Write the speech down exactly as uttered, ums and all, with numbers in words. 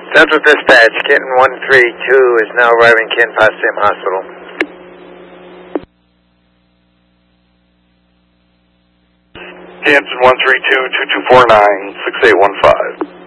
Central Dispatch, Canton one three two is now arriving Canton Potsdam Hospital. Canton one three two, two two four nine, six eight one five.